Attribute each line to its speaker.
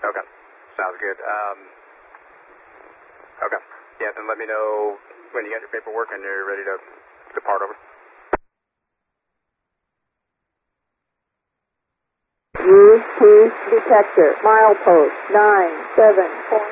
Speaker 1: Okay. Sounds good. Okay. Yeah, then let me know when you got your paperwork and you're ready to depart. Over.
Speaker 2: UT detector, milepost 97.9.